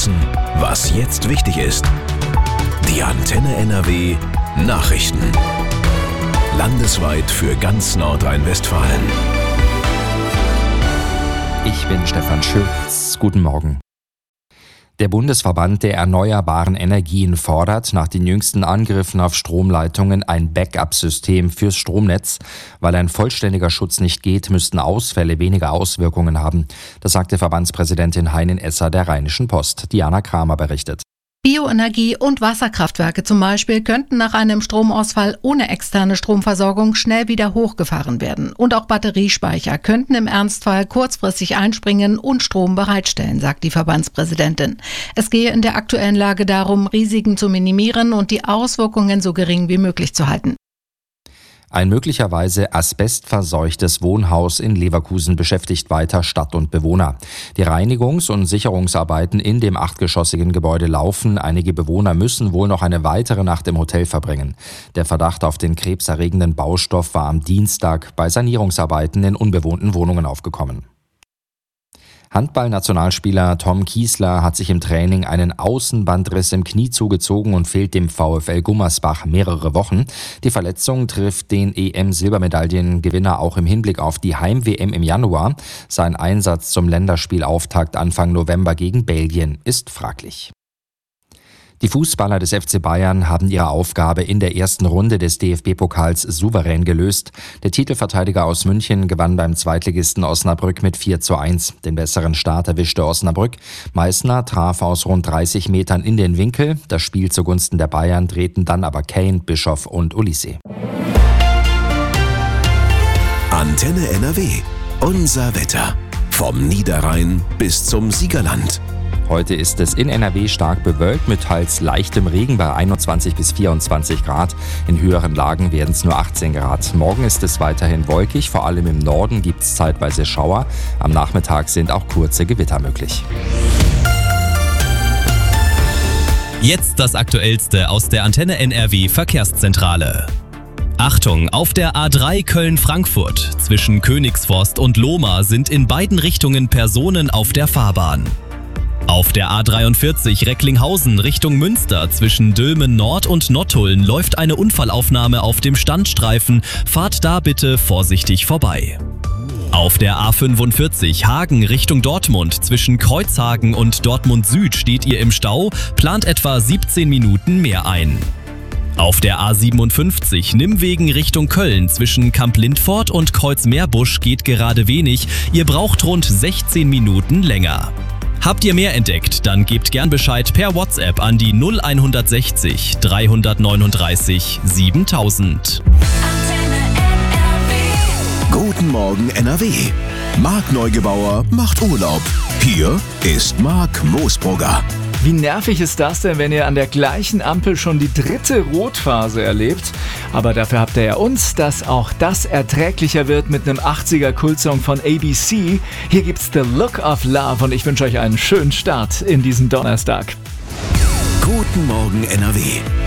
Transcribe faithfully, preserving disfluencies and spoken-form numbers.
wissen, was jetzt wichtig ist. Die Antenne N R W Nachrichten. Landesweit für ganz Nordrhein-Westfalen. Ich bin Stefan Schütz. Guten Morgen. Der Bundesverband der erneuerbaren Energien fordert nach den jüngsten Angriffen auf Stromleitungen ein Backup-System fürs Stromnetz. Weil ein vollständiger Schutz nicht geht, müssten Ausfälle weniger Auswirkungen haben. Das sagte Verbandspräsidentin Heinin Esser der Rheinischen Post. Diana Kramer berichtet. Bioenergie- und Wasserkraftwerke zum Beispiel könnten nach einem Stromausfall ohne externe Stromversorgung schnell wieder hochgefahren werden. Und auch Batteriespeicher könnten im Ernstfall kurzfristig einspringen und Strom bereitstellen, sagt die Verbandspräsidentin. Es gehe in der aktuellen Lage darum, Risiken zu minimieren und die Auswirkungen so gering wie möglich zu halten. Ein möglicherweise asbestverseuchtes Wohnhaus in Leverkusen beschäftigt weiter Stadt und Bewohner. Die Reinigungs- und Sicherungsarbeiten in dem achtgeschossigen Gebäude laufen. Einige Bewohner müssen wohl noch eine weitere Nacht im Hotel verbringen. Der Verdacht auf den krebserregenden Baustoff war am Dienstag bei Sanierungsarbeiten in unbewohnten Wohnungen aufgekommen. Handball-Nationalspieler Tom Kiesler hat sich im Training einen Außenbandriss im Knie zugezogen und fehlt dem VfL Gummersbach mehrere Wochen. Die Verletzung trifft den E M-Silbermedaillengewinner auch im Hinblick auf die Heim-W M im Januar. Sein Einsatz zum Länderspielauftakt Anfang November gegen Belgien ist fraglich. Die Fußballer des F C Bayern haben ihre Aufgabe in der ersten Runde des D F B-Pokals souverän gelöst. Der Titelverteidiger aus München gewann beim Zweitligisten Osnabrück mit vier zu eins. Den besseren Start erwischte Osnabrück. Meißner traf aus rund dreißig Metern in den Winkel. Das Spiel zugunsten der Bayern drehten dann aber Kane, Bischoff und Olise. Antenne N R W. Unser Wetter. Vom Niederrhein bis zum Siegerland. Heute ist es in N R W stark bewölkt mit teils leichtem Regen bei einundzwanzig bis vierundzwanzig Grad. In höheren Lagen werden es nur achtzehn Grad. Morgen ist es weiterhin wolkig, vor allem im Norden gibt es zeitweise Schauer. Am Nachmittag sind auch kurze Gewitter möglich. Jetzt das Aktuellste aus der Antenne N R W Verkehrszentrale. Achtung, auf der A drei Köln-Frankfurt zwischen Königsforst und Lohmar sind in beiden Richtungen Personen auf der Fahrbahn. Auf der A dreiundvierzig Recklinghausen Richtung Münster zwischen Dülmen Nord und Nottuln läuft eine Unfallaufnahme auf dem Standstreifen. Fahrt da bitte vorsichtig vorbei. Auf der A fünfundvierzig Hagen Richtung Dortmund zwischen Kreuzhagen und Dortmund Süd steht ihr im Stau, plant etwa siebzehn Minuten mehr ein. Auf der A siebenundfünfzig Nimwegen Richtung Köln zwischen Kamp-Lindfort und Kreuz-Meerbusch geht gerade wenig, ihr braucht rund sechzehn Minuten länger. Habt ihr mehr entdeckt, dann gebt gern Bescheid per WhatsApp an die null hundertsechzig dreihundertneununddreißig siebentausend. Guten Morgen N R W. Marc Neugebauer macht Urlaub. Hier ist Marc Moosbrugger. Wie nervig ist das denn, wenn ihr an der gleichen Ampel schon die dritte Rotphase erlebt? Aber dafür habt ihr ja uns, dass auch das erträglicher wird mit einem achtziger-Kultsong von A B C. Hier gibt's The Look of Love und ich wünsche euch einen schönen Start in diesen Donnerstag. Guten Morgen N R W.